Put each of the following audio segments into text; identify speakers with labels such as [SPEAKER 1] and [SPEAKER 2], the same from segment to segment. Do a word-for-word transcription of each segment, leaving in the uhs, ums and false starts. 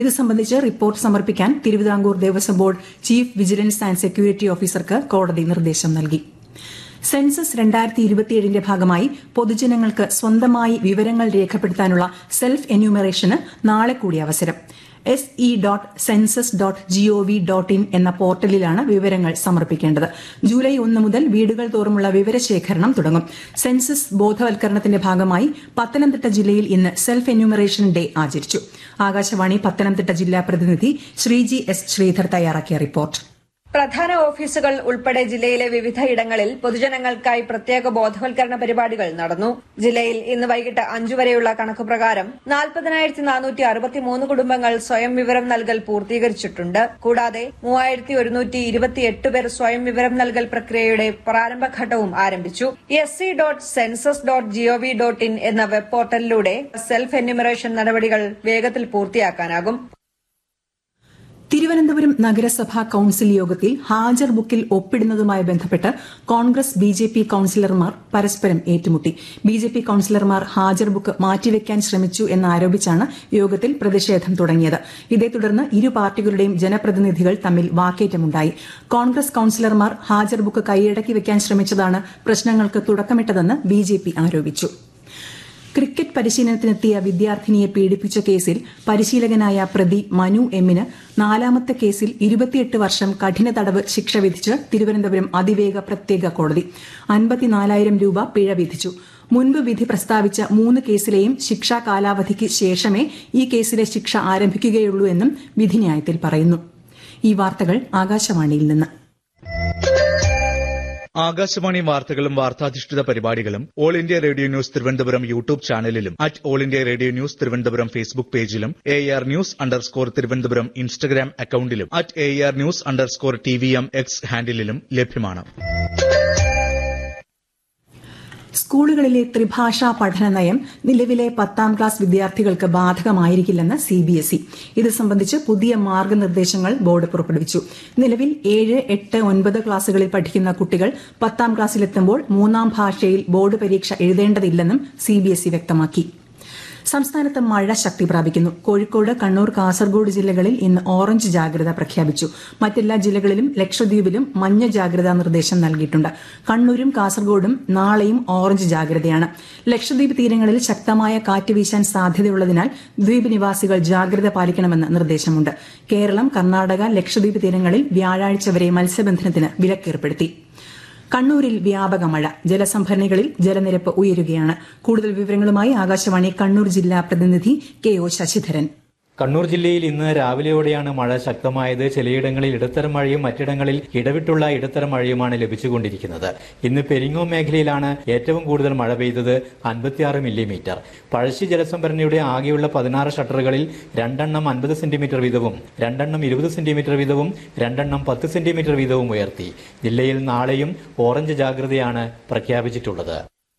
[SPEAKER 1] ഇത് സംബന്ധിച്ച് റിപ്പോർട്ട് സമർപ്പിക്കാൻ Thiruvithamkoor Devaswom board chief vigilance and security ഓഫീസർക്ക് കോടതി നിർദ്ദേശം നൽകി. സെൻസസ് രണ്ടായിരത്തി ഇരുപത്തിയേഴിന്റെ ഭാഗമായി പൊതുജനങ്ങൾക്ക് സ്വന്തമായി വിവരങ്ങൾ രേഖപ്പെടുത്താനുള്ള സെൽഫ് എന്യൂമറേഷന് നാളെ കൂടി അവസരം. S E dot census dot G O V dot in എന്ന പോർട്ടലിലാണ് വിവരങ്ങൾ സമർപ്പിക്കേണ്ടത്. ജൂലൈ ഒന്ന് മുതൽ വീടുകൾ തോറുമുള്ള വിവരശേഖരണം തുടങ്ങും. സെൻസസ് ബോധവൽക്കരണത്തിന്റെ ഭാഗമായി പത്തനംതിട്ട ജില്ലയിൽ ഇന്ന് സെൽഫ് എന്യൂമറേഷൻ ഡേ ആചരിച്ചു. ആകാശവാണി പത്തനംതിട്ട ജില്ലാ പ്രതിനിധി ശ്രീജി എസ് ശ്രീധർ തയ്യാറാക്കിയ റിപ്പോർട്ട്.
[SPEAKER 2] പ്രധാന ഓഫീസുകൾ ഉൾപ്പെടെ ജില്ലയിലെ വിവിധയിടങ്ങളിൽ പൊതുജനങ്ങൾക്കായി പ്രത്യേക ബോധവൽക്കരണ പരിപാടികൾ നടന്നു. ജില്ലയിൽ ഇന്ന് വൈകിട്ട് അഞ്ചു വരെയുള്ള കണക്ക് പ്രകാരം നാൽപ്പതിനായിരത്തി നാനൂറ്റി അറുപത്തിമൂന്ന് കുടുംബങ്ങൾ സ്വയം വിവരം നൽകൽ പൂർത്തീകരിച്ചിട്ടുണ്ട്. കൂടാതെ മൂവായിരത്തി ഒരുന്നൂറ്റി ഇരുപത്തിയെട്ട് പേർ സ്വയം വിവരം നൽകൽ പ്രക്രിയയുടെ പ്രാരംഭഘട്ടവും ആരംഭിച്ചു. S C dot census dot G O V dot in എന്ന വെബ് പോർട്ടലിലൂടെ സെൽഫ് എന്യൂമറേഷൻ നടപടികൾ വേഗത്തിൽ പൂർത്തിയാക്കാനാകും.
[SPEAKER 1] തിരുവനന്തപുരം നഗരസഭാ കൌൺസിൽ യോഗത്തിൽ ഹാജർ ബുക്കിൽ ഒപ്പിടുന്നതുമായി ബന്ധപ്പെട്ട് കോൺഗ്രസ് ബി ജെ പി കൌൺസിലർമാർ പരസ്പരം ഏറ്റുമുട്ടി. ബി ജെ പി കൌൺസിലർമാർ ഹാജർ ബുക്ക് മാറ്റിവെക്കാൻ ശ്രമിച്ചു എന്നാരോപിച്ചാണ് യോഗത്തിൽ പ്രതിഷേധം തുടങ്ങിയത്. ഇതേ തുടർന്ന് ഇരു പാർട്ടികളുടെയും ജനപ്രതിനിധികൾ തമ്മിൽ വാക്കേറ്റമുണ്ടായി. കോൺഗ്രസ് കൌൺസിലർമാർ ഹാജർ ബുക്ക് കൈയടക്കി വെക്കാൻ ശ്രമിച്ചതാണ് പ്രശ്നങ്ങൾക്ക് തുടക്കമിട്ടതെന്ന് ബി ജെ പി ആരോപിച്ചു. ക്രിക്കറ്റ് പരിശീലനത്തിനെത്തിയ വിദ്യാർത്ഥിനിയെ പീഡിപ്പിച്ച കേസിൽ പരിശീലകനായ പ്രതി മനു എമ്മിന് നാലാമത്തെ കേസിൽ ഇരുപത്തിയെട്ട് വർഷം കഠിന തടവ് ശിക്ഷ വിധിച്ച് തിരുവനന്തപുരം അതിവേഗ പ്രത്യേക കോടതി അൻപത്തിനാലായിരം രൂപ പിഴ വിധിച്ചു. മുൻപ് വിധി പ്രസ്താവിച്ച മൂന്ന് കേസിലെയും ശിക്ഷാ കാലാവധിക്ക് ശേഷമേ ഈ കേസിലെ ശിക്ഷ ആരംഭിക്കുകയുള്ളൂ എന്നും വിധിന്യായത്തിൽ പറയുന്നു. ഈ വാർത്തകൾ ആകാശവാണിയിൽ നിന്ന്.
[SPEAKER 3] ആകാശവാണി വാർത്തകളും വാർത്താധിഷ്ഠിത പരിപാടികളും all India radio news Thiruvananthapuram YouTube ചാനലിലും at all India radio news Thiruvananthapuram Facebook പേജിലും A R news underscore Thiruvananthapuram Instagram അക്കൌണ്ടിലും at A R news underscore T V M X ഹാൻഡിലും ലഭ്യമാണ്.
[SPEAKER 1] സ്കൂളുകളിലെ ത്രിഭാഷാ പഠന നയം നിലവിലെ പത്താം ക്ലാസ് വിദ്യാർത്ഥികൾക്ക് ബാധകമായിരിക്കില്ലെന്ന് സി ബി എസ് ഇ. ഇത് സംബന്ധിച്ച് പുതിയ മാർഗനിർദ്ദേശങ്ങൾ ബോർഡ് പുറപ്പെടുവിച്ചു. നിലവിൽ ഏഴ് എട്ട് ഒൻപത് ക്ലാസുകളിൽ പഠിക്കുന്ന കുട്ടികൾ പത്താം ക്ലാസ്സിലെത്തുമ്പോൾ മൂന്നാം ഭാഷയിൽ ബോർഡ് പരീക്ഷ എഴുതേണ്ടതില്ലെന്നും സി ബി എസ് ഇ വ്യക്തമാക്കി. സംസ്ഥാനത്ത് മഴ ശക്തി പ്രാപിക്കുന്നു. കോഴിക്കോട്, കണ്ണൂർ, കാസർഗോഡ് ജില്ലകളിൽ ഇന്ന് ഓറഞ്ച് ജാഗ്രത പ്രഖ്യാപിച്ചു. മറ്റെല്ലാ ജില്ലകളിലും ലക്ഷദ്വീപിലും മഞ്ഞ ജാഗ്രതാ നിർദ്ദേശം നൽകിയിട്ടുണ്ട്. കണ്ണൂരും കാസർഗോഡും നാളെയും ഓറഞ്ച് ജാഗ്രതയാണ്. ലക്ഷദ്വീപ് തീരങ്ങളിൽ ശക്തമായ കാറ്റ് വീശാൻ സാധ്യതയുള്ളതിനാൽ ദ്വീപ് നിവാസികൾ ജാഗ്രത പാലിക്കണമെന്ന് നിർദ്ദേശമുണ്ട്. കേരളം, കർണാടക, ലക്ഷദ്വീപ് തീരങ്ങളിൽ വ്യാഴാഴ്ച വരെ മത്സ്യബന്ധനത്തിന് വിലക്കേർപ്പെടുത്തി. കണ്ണൂരിൽ വ്യാപക മഴ. ജലസംഭരണികളിൽ ജലനിരപ്പ് ഉയരുകയാണ്. കൂടുതൽ വിവരങ്ങളുമായി ആകാശവാണി കണ്ണൂർ ജില്ലാ പ്രതിനിധി കെ ഒ ശശിധരൻ.
[SPEAKER 4] കണ്ണൂർ ജില്ലയിൽ ഇന്ന് രാവിലെയോടെയാണ് മഴ ശക്തമായത്. ചിലയിടങ്ങളിൽ ഇടത്തരം മഴയും മറ്റിടങ്ങളിൽ ഇടവിട്ടുള്ള ഇടത്തരം മഴയുമാണ് ലഭിച്ചുകൊണ്ടിരിക്കുന്നത്. ഇന്ന് പെരിങ്ങോം മേഖലയിലാണ് ഏറ്റവും കൂടുതൽ മഴ പെയ്തത്, അൻപത്തിയാറ് മില്ലിമീറ്റർ. പഴശ്ശി ജലസംഭരണിയുടെ ആകെയുള്ള പതിനാറ് ഷട്ടറുകളിൽ രണ്ടെണ്ണം അൻപത് സെന്റിമീറ്റർ വീതവും രണ്ടെണ്ണം ഇരുപത് സെന്റിമീറ്റർ വീതവും രണ്ടെണ്ണം പത്ത് സെന്റിമീറ്റർ വീതവും ഉയർത്തി. ജില്ലയിൽ നാളെയും ഓറഞ്ച് ജാഗ്രതയാണ് പ്രഖ്യാപിച്ചിട്ടുള്ളത്.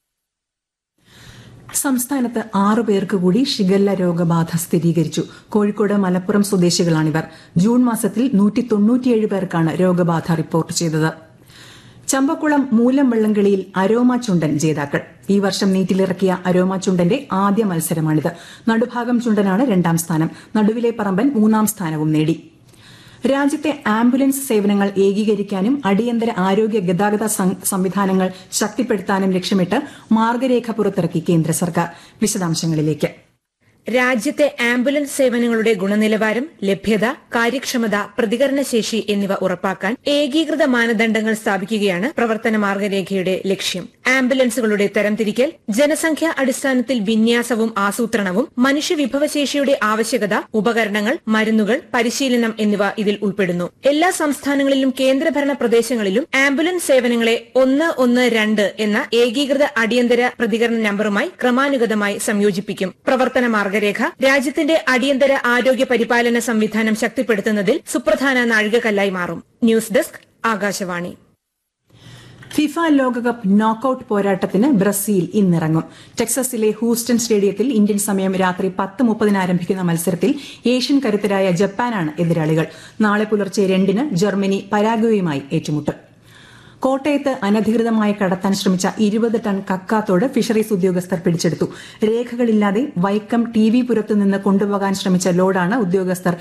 [SPEAKER 1] സംസ്ഥാനത്ത് ആറു പേർക്ക് കൂടി ഷിഗല്ല രോഗബാധ സ്ഥിരീകരിച്ചു. കോഴിക്കോട്, മലപ്പുറം സ്വദേശികളാണിവർ. ജൂൺ മാസത്തിൽ നൂറ്റി തൊണ്ണൂറ്റിയേഴ് പേർക്കാണ് രോഗബാധ റിപ്പോർട്ട് ചെയ്തത്. ചമ്പക്കുളം മൂലം വള്ളംകളിയിൽ അരോമ ചുണ്ടൻ ജേതാക്കൾ. ഈ വർഷം നീറ്റിലിറക്കിയ അരോമ ചുണ്ടന്റെ ആദ്യ മത്സരമാണിത്. നടുഭാഗം ചുണ്ടനാണ് രണ്ടാം സ്ഥാനം. നടുവിലെ പറമ്പൻ മൂന്നാം സ്ഥാനവും നേടി. രാജ്യത്തെ ആംബുലൻസ് സേവനങ്ങൾ ഏകീകരിക്കാനും അടിയന്തര ആരോഗ്യ ഗതാഗത സംവിധാനങ്ങൾ ശക്തിപ്പെടുത്താനും ലക്ഷ്യമിട്ട് മാർഗരേഖ പുറത്തിറക്കി കേന്ദ്ര സർക്കാർ. വിശദാംശങ്ങളിലേക്ക്.
[SPEAKER 5] രാജ്യത്തെ ആംബുലൻസ് സേവനങ്ങളുടെ ഗുണനിലവാരം, ലഭ്യത, കാര്യക്ഷമത, പ്രതികരണശേഷി എന്നിവ ഉറപ്പാക്കാൻ ഏകീകൃത മാനദണ്ഡങ്ങൾ സ്ഥാപിക്കുകയാണ് പ്രവർത്തന മാർഗരേഖയുടെ ലക്ഷ്യം. ആംബുലൻസുകളുടെ തരംതിരിക്കൽ, ജനസംഖ്യാ അടിസ്ഥാനത്തിൽ വിന്യാസവും ആസൂത്രണവും, മനുഷ്യവിഭവശേഷിയുടെ ആവശ്യകത, ഉപകരണങ്ങൾ, മരുന്നുകൾ, പരിശീലനം എന്നിവ ഇതിൽ ഉൾപ്പെടുന്നു. എല്ലാ സംസ്ഥാനങ്ങളിലും കേന്ദ്രഭരണ പ്രദേശങ്ങളിലും ആംബുലൻസ് സേവനങ്ങളെ ഒന്ന് ഒന്ന് രണ്ട് എന്ന ഏകീകൃത അടിയന്തര പ്രതികരണ നമ്പറുമായി ക്രമാനുഗതമായി സംയോജിപ്പിക്കും. പ്രവർത്തന മാർഗരേഖ രാജ്യത്തിന്റെ അടിയന്തര ആരോഗ്യ പരിപാലന സംവിധാനം ശക്തിപ്പെടുത്തുന്നതിൽ സുപ്രധാന നാഴികക്കല്ലായി മാറും. News desk, Akashvani.
[SPEAKER 1] ഫിഫ ലോകകപ്പ് നോക്കൌട്ട് പോരാട്ടത്തിന് ബ്രസീൽ ഇന്നിറങ്ങും. ടെക്സസിലെ ഹൂസ്റ്റൺ സ്റ്റേഡിയത്തിൽ ഇന്ത്യൻ സമയം രാത്രി പത്ത് മുപ്പതിന് ആരംഭിക്കുന്ന മത്സരത്തിൽ ഏഷ്യൻ കരുത്തരായ ജപ്പാനാണ് എതിരാളികൾ. നാളെ പുലർച്ചെ രണ്ടിന് ജർമ്മനി പരാഗ്വേയുമായി ഏറ്റുമുട്ടും. കോട്ടയത്ത് അനധികൃതമായി കടത്താൻ ശ്രമിച്ച ഇരുപത് ടൺ കക്കാത്തോട് ഫിഷറീസ് ഉദ്യോഗസ്ഥർ പിടിച്ചെടുത്തു. രേഖകളില്ലാതെ വൈക്കം ടി വി പുരത്തു നിന്ന് കൊണ്ടുപോകാൻ ശ്രമിച്ച ലോഡാണ് ഉദ്യോഗസ്ഥർ